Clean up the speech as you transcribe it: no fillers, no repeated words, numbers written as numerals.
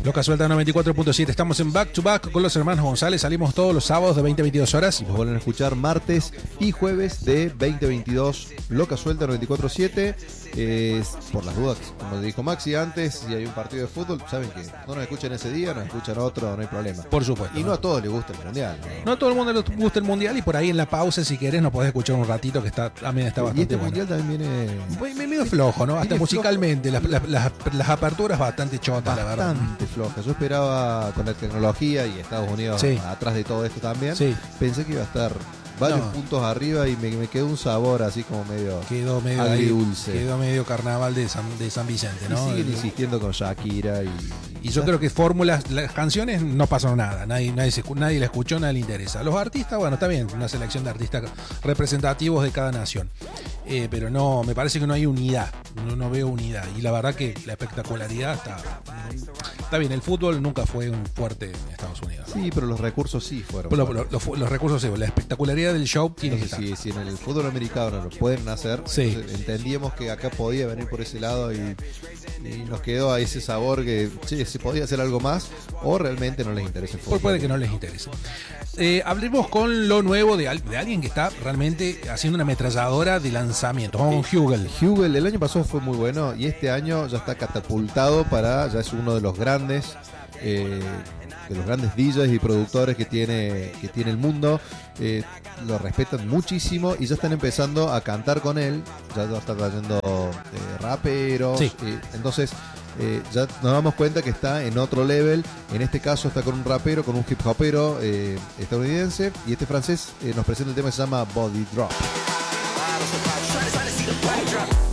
Loca Suelta 94.7. Estamos en Back to Back con los hermanos González. Salimos todos los sábados de 20 a 22 horas. Nos vuelven a escuchar martes y jueves de 20 a 22. Loca Suelta 94.7. Por las dudas, como dijo Maxi antes, si hay un partido de fútbol, saben que no nos escuchan ese día, nos escuchan otro, no hay problema. Por supuesto. Y no a todos les gusta el mundial. No a todo el mundo le gusta el mundial, y por ahí en la pausa, si querés, nos podés escuchar un ratito, que también está bastante y este bueno. mundial también viene medio flojo, ¿no? Hasta viene musicalmente, las aperturas bastante chotas, la verdad. Bastante floja. Yo esperaba con la tecnología y Estados Unidos atrás de todo esto también. Pensé que iba a estar varios puntos arriba y me quedó un sabor así como medio agridulce. Quedó medio carnaval de San Vicente, ¿no? Y siguen insistiendo con Shakira y yo creo que fórmulas, las canciones no pasaron nada, nadie la escuchó, nadie le interesa. Los artistas, bueno, está bien, una selección de artistas representativos de cada nación, pero no, me parece que no hay unidad, no veo unidad, y la verdad que la espectacularidad está bien. El fútbol nunca fue un fuerte en Estados Unidos, ¿no? Sí, pero los recursos sí fueron. Los recursos sí, la espectacularidad del show tiene que estar. Si en el fútbol americano lo pueden hacer, entendíamos que acá podía venir por ese lado y nos quedó a ese sabor que se podía hacer algo más, o realmente no les interesa el fútbol. Puede que no les interese. Hablemos con lo nuevo de alguien que está realmente haciendo una ametralladora de lanzamiento. Vamos con Hugel. Hugel, el año pasado fue muy bueno y este año ya está catapultado ya es uno de los grandes DJs y productores que tiene el mundo. Lo respetan muchísimo y ya están empezando a cantar con él. Ya está trayendo raperos. Entonces ya nos damos cuenta que está en otro level. En este caso está con un rapero, con un hip hopero estadounidense, y este francés nos presenta el tema que se llama Body Drop.